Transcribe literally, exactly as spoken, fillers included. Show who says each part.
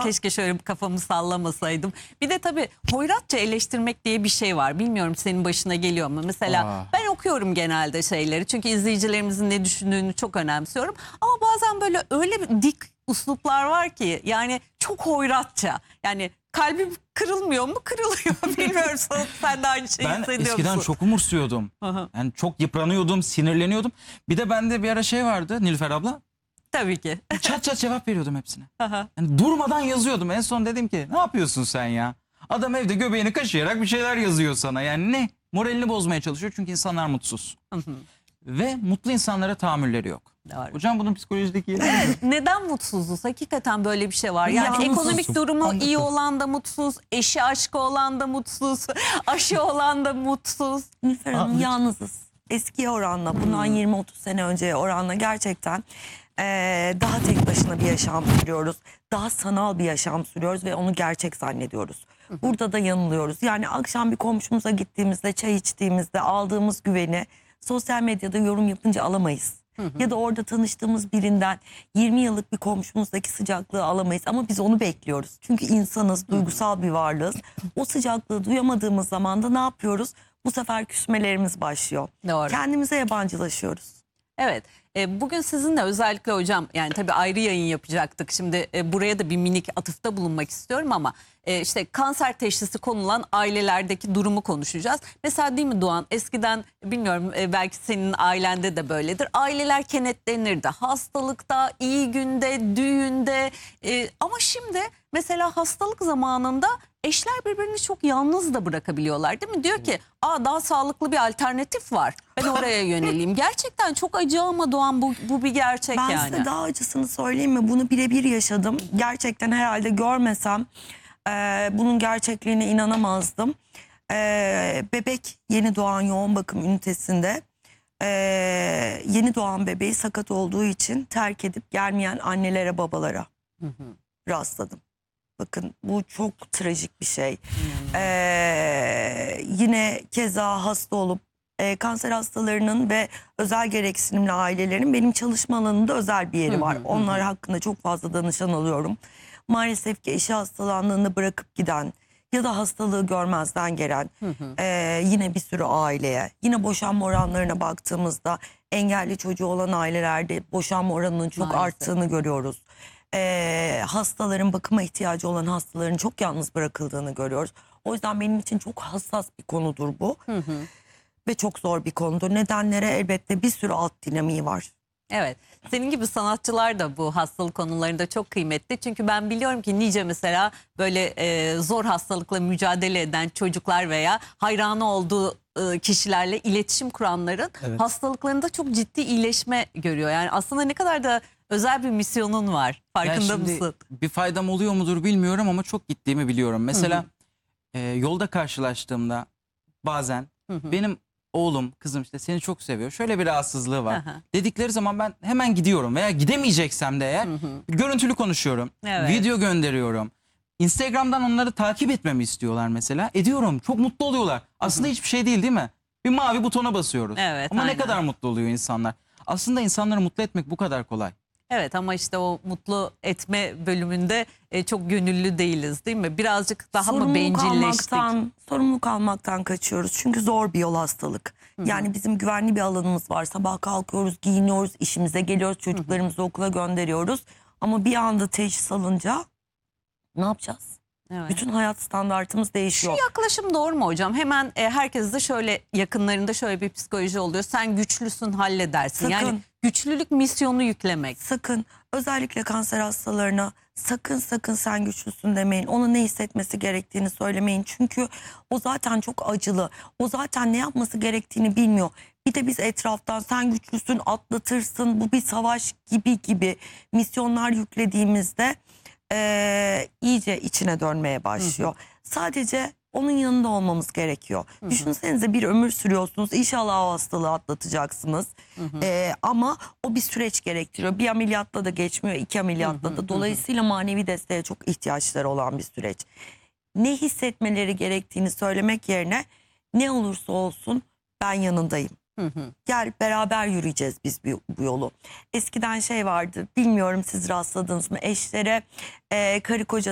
Speaker 1: keşke şöyle kafamı sallamasaydım. Bir de tabii hoyratça eleştirmek diye bir şey var. Bilmiyorum senin başına geliyor mu? Mesela
Speaker 2: Aa.
Speaker 1: ben okuyorum genelde şeyleri. Çünkü izleyicilerimizin ne düşündüğünü çok önemsiyorum. Ama bazen böyle öyle bir dik usluplar var ki yani çok hoyratça. Yani kalbim kırılmıyor mu? Kırılıyor. Bilmiyorum sen, sen de aynı şeyi
Speaker 2: Ben
Speaker 1: hissediyor
Speaker 2: eskiden
Speaker 1: musun?
Speaker 2: çok umursuyordum.
Speaker 1: Aha.
Speaker 2: Yani çok yıpranıyordum, sinirleniyordum. Bir de bende bir ara şey vardı Nilüfer abla.
Speaker 1: Tabii ki.
Speaker 2: Çat çat cevap veriyordum hepsine.
Speaker 1: Aha.
Speaker 2: Yani durmadan yazıyordum. En son dedim ki ne yapıyorsun sen ya? Adam evde göbeğini kaşıyarak bir şeyler yazıyor sana. Yani ne? Moralini bozmaya çalışıyor çünkü insanlar mutsuz. Ve mutlu insanlara tahammülleri yok.
Speaker 1: Doğru.
Speaker 2: Hocam bunun psikolojideki yeri nedir?
Speaker 1: Evet, neden mutsuzuz? Hakikaten böyle bir şey var. Yani
Speaker 2: Yalnızsın.
Speaker 1: ekonomik durumu
Speaker 2: Anladım.
Speaker 1: iyi olan da mutsuz, eşi aşkı olan da mutsuz, aşı olan da mutsuz.
Speaker 3: Nilüfer Hanım,
Speaker 2: Aa,
Speaker 3: yalnızız. Eskiye oranla, bundan yirmi otuz sene önceye oranla gerçekten eee, daha tek başına bir yaşam sürüyoruz. Daha sanal bir yaşam sürüyoruz ve onu gerçek zannediyoruz. Burada da yanılıyoruz. Yani akşam bir komşumuza gittiğimizde, çay içtiğimizde aldığımız güveni sosyal medyada yorum yapınca alamayız. Ya da orada tanıştığımız birinden yirmi yıllık bir komşumuzdaki sıcaklığı alamayız ama biz onu bekliyoruz. Çünkü insanız, duygusal bir varlığız. O sıcaklığı duyamadığımız zaman da ne yapıyoruz? Bu sefer küsmelerimiz başlıyor.
Speaker 1: Doğru.
Speaker 3: Kendimize yabancılaşıyoruz.
Speaker 1: Evet. E, bugün sizinle özellikle hocam yani tabii ayrı yayın yapacaktık. Şimdi e, buraya da bir minik atıfta bulunmak istiyorum ama e, işte kanser teşhisi konulan ailelerdeki durumu konuşacağız. Mesela değil mi Doğan? Eskiden bilmiyorum e, belki senin ailende de böyledir. Aileler kenetlenirdi. Hastalıkta, iyi günde, düğünde e, ama şimdi mesela hastalık zamanında eşler birbirini çok yalnız da bırakabiliyorlar değil mi? Diyor ki aa daha sağlıklı bir alternatif var. Ben oraya yöneleyim. Gerçekten çok acı ama Doğan bu, bu bir gerçek
Speaker 3: Ben
Speaker 1: yani.
Speaker 3: size daha acısını söyleyeyim mi? Bunu birebir yaşadım. Gerçekten herhalde görmesem e, bunun gerçekliğine inanamazdım. E, bebek yeni doğan yoğun bakım ünitesinde e, yeni doğan bebeği sakat olduğu için terk edip gelmeyen annelere, babalara rastladım. Bakın bu çok trajik bir şey. Ee, yine keza hasta olup e, kanser hastalarının ve özel gereksinimli ailelerin benim çalışma alanımda özel bir yeri var. Onlar hakkında çok fazla danışan alıyorum. Maalesef ki eşi hastalandığında bırakıp giden ya da hastalığı görmezden gelen e, yine bir sürü aileye, yine boşanma oranlarına baktığımızda engelli çocuğu olan ailelerde boşanma oranının çok
Speaker 1: Maalesef.
Speaker 3: arttığını görüyoruz. Ee, hastaların, bakıma ihtiyacı olan hastaların çok yalnız bırakıldığını görüyoruz. O yüzden benim için çok hassas bir konudur bu.
Speaker 1: Hı hı.
Speaker 3: Ve çok zor bir konudur. Nedenlere elbette bir sürü alt dinamiği var.
Speaker 1: Evet. Senin gibi sanatçılar da bu hastalık konularında çok kıymetli. Çünkü ben biliyorum ki nice mesela böyle e, zor hastalıkla mücadele eden çocuklar veya hayranı olduğu e, kişilerle iletişim kuranların
Speaker 2: Evet.
Speaker 1: hastalıklarında çok ciddi iyileşme görüyor. Yani aslında ne kadar da özel bir misyonun var.
Speaker 2: Ya
Speaker 1: Farkında
Speaker 2: şimdi
Speaker 1: mısın?
Speaker 2: bir faydam oluyor mudur bilmiyorum ama çok gittiğimi biliyorum. Mesela e, yolda karşılaştığımda bazen benim oğlum, kızım işte seni çok seviyor. Şöyle bir rahatsızlığı var.
Speaker 1: Aha.
Speaker 2: Dedikleri zaman ben hemen gidiyorum veya gidemeyeceksem de eğer görüntülü konuşuyorum.
Speaker 1: Evet.
Speaker 2: Video gönderiyorum. Instagram'dan onları takip etmemi istiyorlar mesela. Ediyorum. Çok mutlu oluyorlar. Aslında hiçbir şey değil değil mi? Bir mavi butona basıyoruz.
Speaker 1: Evet,
Speaker 2: Ama
Speaker 1: aynen.
Speaker 2: ne kadar mutlu oluyor insanlar. Aslında insanları mutlu etmek bu kadar kolay.
Speaker 1: Evet ama işte o mutlu etme bölümünde e, çok gönüllü değiliz değil mi? Birazcık daha mı
Speaker 3: sorumluluk
Speaker 1: bencilleştik?
Speaker 3: almaktan, sorumluluk almaktan kaçıyoruz. Çünkü zor bir yol hastalık. Yani bizim güvenli bir alanımız var. Sabah kalkıyoruz, giyiniyoruz, işimize geliyoruz, çocuklarımızı okula gönderiyoruz. Ama bir anda teşhis alınca ne yapacağız?
Speaker 1: Evet.
Speaker 3: Bütün hayat standartımız değişiyor.
Speaker 1: Şu yaklaşım doğru mu hocam? Hemen e, herkes de şöyle yakınlarında şöyle bir psikoloji oluyor. Sen güçlüsün halledersin. Yani
Speaker 3: Sakın.
Speaker 1: güçlülük misyonu yüklemek.
Speaker 3: Sakın, özellikle kanser hastalarına sakın sakın sen güçlüsün demeyin. Ona ne hissetmesi gerektiğini söylemeyin. Çünkü o zaten çok acılı. O zaten ne yapması gerektiğini bilmiyor. Bir de biz etraftan sen güçlüsün, atlatırsın, bu bir savaş gibi gibi misyonlar yüklediğimizde eee, iyice içine dönmeye başlıyor. Sadece onun yanında olmamız gerekiyor. Düşünsenize bir ömür sürüyorsunuz. İnşallah o hastalığı atlatacaksınız. Ee, ama o bir süreç gerektiriyor. Bir ameliyatla da geçmiyor, iki ameliyatla da. Dolayısıyla manevi desteğe çok ihtiyaçları olan bir süreç. Ne hissetmeleri gerektiğini söylemek yerine ne olursa olsun ben yanındayım. Gel beraber yürüyeceğiz biz bu, bu yolu. Eskiden şey vardı, bilmiyorum siz rastladınız mı, eşlere e, karı koca